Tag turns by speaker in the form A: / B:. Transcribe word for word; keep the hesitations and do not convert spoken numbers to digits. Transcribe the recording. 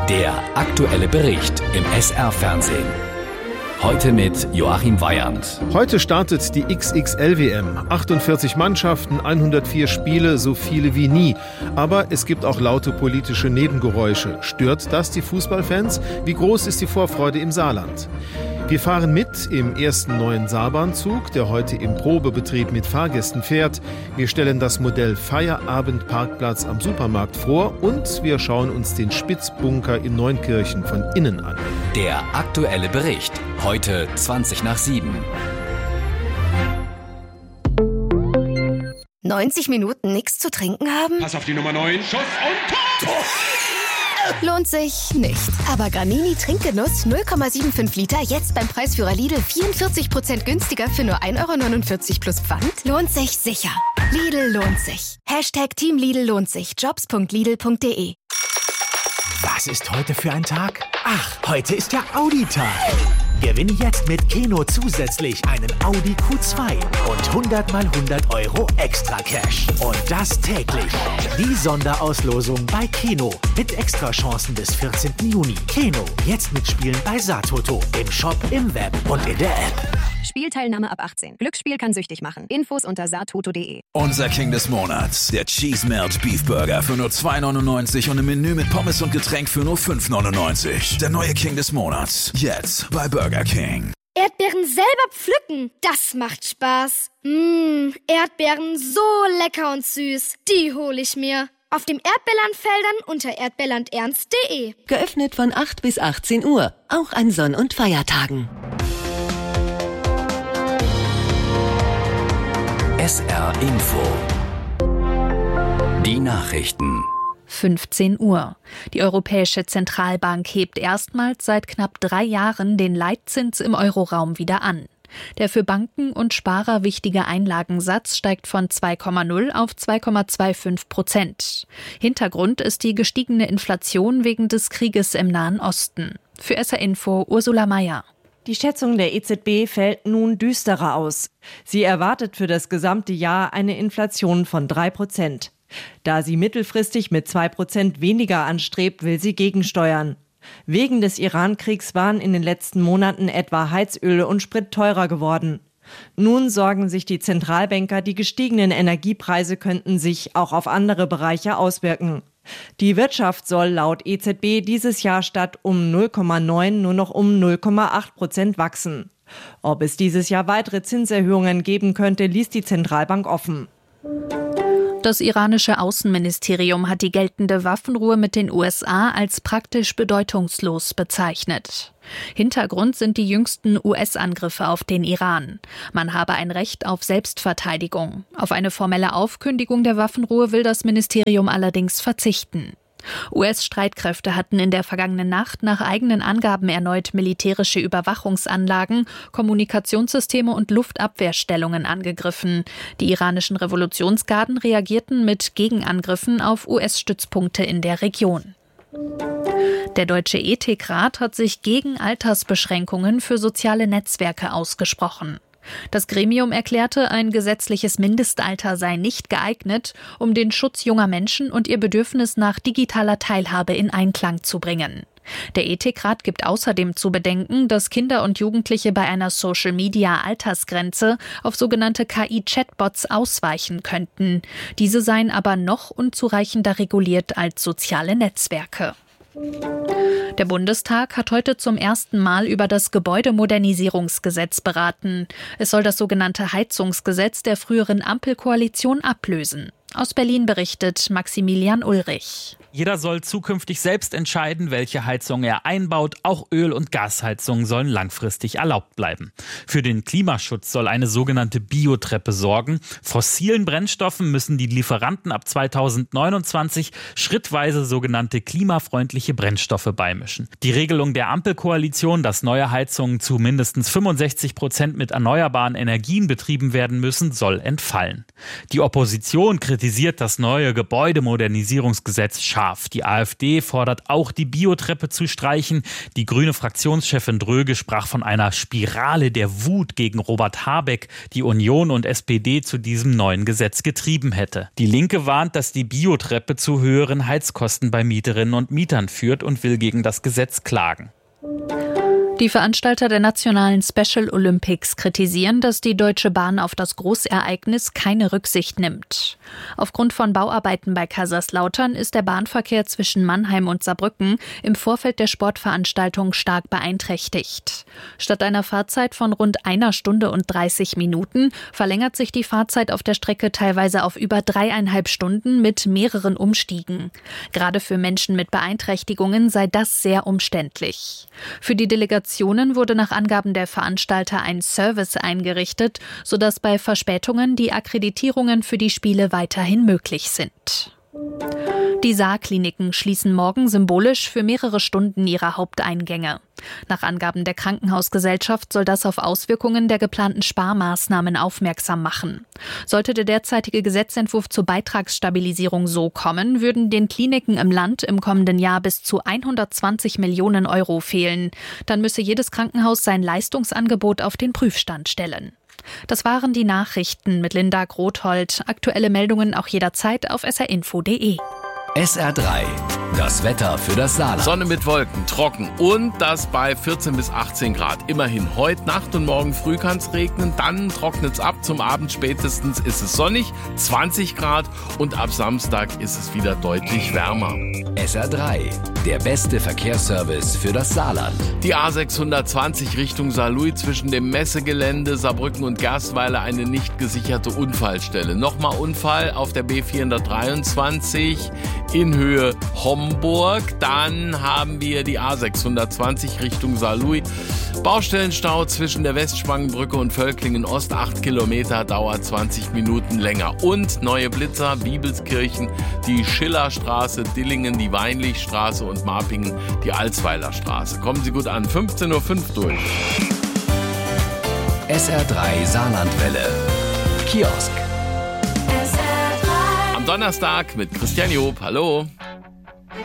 A: Der aktuelle Bericht im S R-Fernsehen. Heute mit Joachim Weyand.
B: Heute startet die X X L W M. achtundvierzig Mannschaften, hundertvier Spiele, so viele wie nie. Aber es gibt auch laute politische Nebengeräusche. Stört das die Fußballfans? Wie groß ist die Vorfreude im Saarland? Wir fahren mit im ersten neuen Saarbahnzug, der heute im Probebetrieb mit Fahrgästen fährt. Wir stellen das Modell Feierabendparkplatz am Supermarkt vor und wir schauen uns den Spitzbunker in Neunkirchen von innen an.
A: Der aktuelle Bericht. Heute zwanzig nach sieben.
C: neunzig Minuten nichts zu trinken haben?
D: Pass auf die Nummer neun. Schuss und Tor!
C: Lohnt sich nicht. Aber Granini Trinkgenuss null Komma fünfundsiebzig Liter jetzt beim Preisführer Lidl vierundvierzig Prozent günstiger für nur ein Euro neunundvierzig plus Pfand? Lohnt sich sicher. Lidl lohnt sich. Hashtag Team Lidl lohnt sich. Jobs punkt lidl punkt de.
E: Was ist heute für ein Tag? Ach, heute ist ja Audi-Tag. Gewinne jetzt mit Keno zusätzlich einen Audi Q zwei und hundert mal hundert Euro extra Cash. Und das täglich. Die Sonderauslosung bei Keno mit Extrachancen bis vierzehnten Juni. Keno, jetzt mitspielen bei Satoto. Im Shop, im Web und in der App.
F: Spielteilnahme ab achtzehn. Glücksspiel kann süchtig machen. Infos unter satoto punkt de.
G: Unser King des Monats, der Cheese Melt Beef Burger für nur zwei neunundneunzig und im Menü mit Pommes und Getränk für nur fünf neunundneunzig. Der neue King des Monats, jetzt bei Burger King.
H: Erdbeeren selber pflücken, das macht Spaß. Mmh, Erdbeeren so lecker und süß, die hole ich mir. Auf dem Erdbeerlandfeldern unter erdbeerlandernst punkt de.
I: Geöffnet von acht bis achtzehn Uhr, auch an Sonn- und Feiertagen.
A: S R Info. Die Nachrichten.
J: fünfzehn Uhr. Die Europäische Zentralbank hebt erstmals seit knapp drei Jahren den Leitzins im Euroraum wieder an. Der für Banken und Sparer wichtige Einlagensatz steigt von zwei Komma null auf zwei Komma fünfundzwanzig Prozent. Hintergrund ist die gestiegene Inflation wegen des Krieges im Nahen Osten. Für S R Info Ursula Mayer.
K: Die Schätzung der E Z B fällt nun düsterer aus. Sie erwartet für das gesamte Jahr eine Inflation von drei Prozent. Da sie mittelfristig mit zwei Prozent weniger anstrebt, will sie gegensteuern. Wegen des Iran-Kriegs waren in den letzten Monaten etwa Heizöl und Sprit teurer geworden. Nun sorgen sich die Zentralbanker, die gestiegenen Energiepreise könnten sich auch auf andere Bereiche auswirken. Die Wirtschaft soll laut E Z B dieses Jahr statt um null Komma neun nur noch um null Komma acht Prozent wachsen. Ob es dieses Jahr weitere Zinserhöhungen geben könnte, ließ die Zentralbank offen.
J: Das iranische Außenministerium hat die geltende Waffenruhe mit den U S A als praktisch bedeutungslos bezeichnet. Hintergrund sind die jüngsten U S-Angriffe auf den Iran. Man habe ein Recht auf Selbstverteidigung. Auf eine formelle Aufkündigung der Waffenruhe will das Ministerium allerdings verzichten. U S-Streitkräfte hatten in der vergangenen Nacht nach eigenen Angaben erneut militärische Überwachungsanlagen, Kommunikationssysteme und Luftabwehrstellungen angegriffen. Die iranischen Revolutionsgarden reagierten mit Gegenangriffen auf U S-Stützpunkte in der Region. Der Deutsche Ethikrat hat sich gegen Altersbeschränkungen für soziale Netzwerke ausgesprochen. Das Gremium erklärte, ein gesetzliches Mindestalter sei nicht geeignet, um den Schutz junger Menschen und ihr Bedürfnis nach digitaler Teilhabe in Einklang zu bringen. Der Ethikrat gibt außerdem zu bedenken, dass Kinder und Jugendliche bei einer Social-Media-Altersgrenze auf sogenannte K I-Chatbots ausweichen könnten. Diese seien aber noch unzureichender reguliert als soziale Netzwerke. Der Bundestag hat heute zum ersten Mal über das Gebäudemodernisierungsgesetz beraten. Es soll das sogenannte Heizungsgesetz der früheren Ampelkoalition ablösen. Aus Berlin berichtet Maximilian Ulrich.
L: Jeder soll zukünftig selbst entscheiden, welche Heizung er einbaut. Auch Öl- und Gasheizungen sollen langfristig erlaubt bleiben. Für den Klimaschutz soll eine sogenannte Biotreppe sorgen. Fossilen Brennstoffen müssen die Lieferanten ab zweitausendneunundzwanzig schrittweise sogenannte klimafreundliche Brennstoffe beimischen. Die Regelung der Ampelkoalition, dass neue Heizungen zu mindestens fünfundsechzig Prozent mit erneuerbaren Energien betrieben werden müssen, soll entfallen. Die Opposition kritisiert das neue Gebäudemodernisierungsgesetz scharf. scharf. Die AfD fordert auch, die Biotreppe zu streichen. Die grüne Fraktionschefin Dröge sprach von einer Spirale der Wut gegen Robert Habeck, die Union und S P D zu diesem neuen Gesetz getrieben hätte. Die Linke warnt, dass die Biotreppe zu höheren Heizkosten bei Mieterinnen und Mietern führt und will gegen das Gesetz klagen.
J: Die Veranstalter der nationalen Special Olympics kritisieren, dass die Deutsche Bahn auf das Großereignis keine Rücksicht nimmt. Aufgrund von Bauarbeiten bei Kaiserslautern ist der Bahnverkehr zwischen Mannheim und Saarbrücken im Vorfeld der Sportveranstaltung stark beeinträchtigt. Statt einer Fahrzeit von rund einer Stunde und dreißig Minuten verlängert sich die Fahrzeit auf der Strecke teilweise auf über dreieinhalb Stunden mit mehreren Umstiegen. Gerade für Menschen mit Beeinträchtigungen sei das sehr umständlich. Für die Delegation wurde nach Angaben der Veranstalter ein Service eingerichtet, sodass bei Verspätungen die Akkreditierungen für die Spiele weiterhin möglich sind. Die Saarkliniken schließen morgen symbolisch für mehrere Stunden ihre Haupteingänge. Nach Angaben der Krankenhausgesellschaft soll das auf Auswirkungen der geplanten Sparmaßnahmen aufmerksam machen. Sollte der derzeitige Gesetzentwurf zur Beitragsstabilisierung so kommen, würden den Kliniken im Land im kommenden Jahr bis zu hundertzwanzig Millionen Euro fehlen. Dann müsse jedes Krankenhaus sein Leistungsangebot auf den Prüfstand stellen. Das waren die Nachrichten mit Linda Grothold. Aktuelle Meldungen auch jederzeit auf s r info punkt d e.
A: S R drei, das Wetter für das Saarland.
M: Sonne mit Wolken, trocken und das bei vierzehn bis achtzehn Grad. Immerhin heute Nacht und morgen früh kann es regnen, dann trocknet es ab. Zum Abend spätestens ist es sonnig, zwanzig Grad und ab Samstag ist es wieder deutlich wärmer.
A: S R drei, der beste Verkehrsservice für das Saarland.
M: Die A sechshundertzwanzig Richtung Saarlouis zwischen dem Messegelände Saarbrücken und Gerstweiler eine nicht gesicherte Unfallstelle. Nochmal Unfall auf der B vierhundertdreiundzwanzig in Höhe Homburg. Dann haben wir die A sechshundertzwanzig Richtung Saarlouis. Baustellenstau zwischen der Westspangenbrücke und Völklingen Ost, acht Kilometer, dauert zwanzig Minuten länger. Und neue Blitzer, Bibelskirchen, die Schillerstraße, Dillingen, die Weinlichstraße und Marpingen, die Alsweiler Straße. Kommen Sie gut an, fünfzehn Uhr fünf durch.
A: S R drei Saarlandwelle. Kiosk.
M: Donnerstag mit Christian Job. Hallo.